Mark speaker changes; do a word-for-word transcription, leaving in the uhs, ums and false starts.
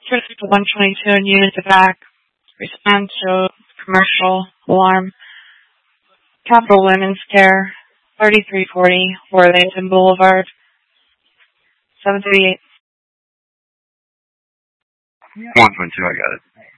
Speaker 1: Traffic one twenty-two and units back. Respond to commercial alarm. Capital Women's Care, thirty-three forty, Worthington Boulevard, seven three eight.
Speaker 2: one twenty-two, I got it.